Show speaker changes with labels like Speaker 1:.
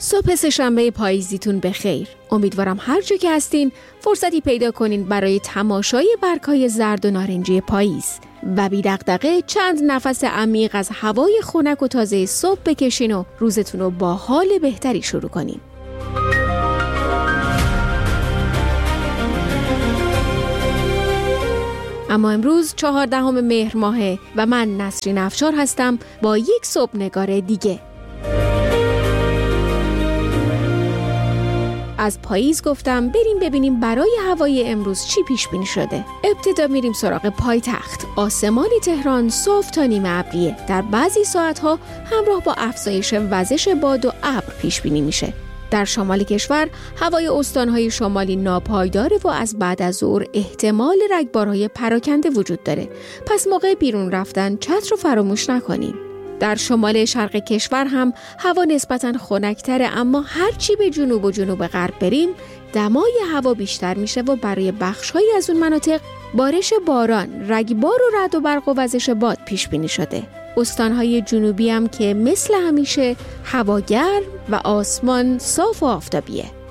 Speaker 1: صبح سه‌شنبه پاییزیتون بخیر. امیدوارم هر جا که هستین فرصتی پیدا کنین برای تماشای برگ‌های زرد و نارنجی پاییز و بی دغدغه چند نفس عمیق از هوای خنک و تازه صبح بکشین و روزتون رو با حال بهتری شروع کنین. اما امروز 14 مهر ماهه و من نسرین افشار هستم با یک صبح نگار دیگه. از پاییز گفتم بریم ببینیم برای هوای امروز چی پیش بینی شده. ابتدا میریم سراغ پایتخت. آسمان تهران صاف تا نیمه ابریه. در بعضی ساعتها همراه با افزایش وزش باد و ابر پیش بینی میشه. در شمال کشور هوای استانهای شمالی ناپایداره و از بعد از ظهر احتمال رگبارهای پراکنده وجود داره. پس موقع بیرون رفتن چتر رو فراموش نکنین. در شمال شرق کشور هم هوا نسبتاً خنک‌تره، اما هرچی به جنوب و جنوب غرب بریم دمای هوا بیشتر میشه و برای بخش‌هایی از اون مناطق بارش باران، رگبار و رعد و برق و وزش باد پیش بینی شده. استانهای جنوبی هم که مثل همیشه هوا گرم و آسمان صاف و آفتابیه.